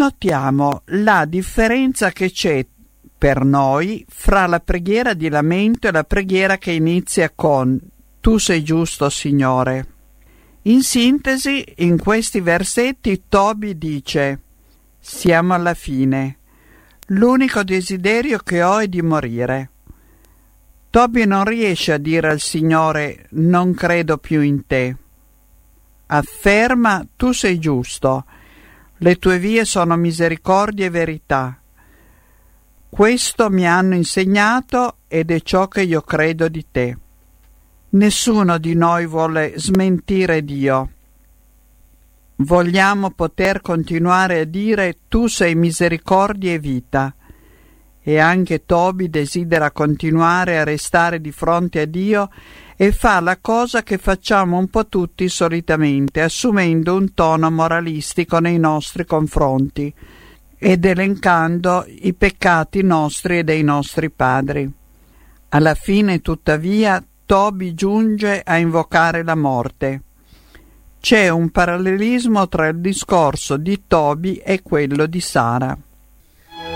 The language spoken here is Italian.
Notiamo la differenza che c'è per noi fra la preghiera di lamento e la preghiera che inizia con «Tu sei giusto, Signore». In sintesi, in questi versetti Tobi dice: «Siamo alla fine. L'unico desiderio che ho è di morire». Tobi non riesce a dire al Signore «Non credo più in te». Afferma «Tu sei giusto. Le tue vie sono misericordia e verità. Questo mi hanno insegnato ed è ciò che io credo di te». Nessuno di noi vuole smentire Dio. Vogliamo poter continuare a dire «Tu sei misericordia e vita». E anche Tobi desidera continuare a restare di fronte a Dio e fa la cosa che facciamo un po' tutti solitamente, assumendo un tono moralistico nei nostri confronti ed elencando i peccati nostri e dei nostri padri. Alla fine, tuttavia, Tobi giunge a invocare la morte. C'è un parallelismo tra il discorso di Tobi e quello di Sara.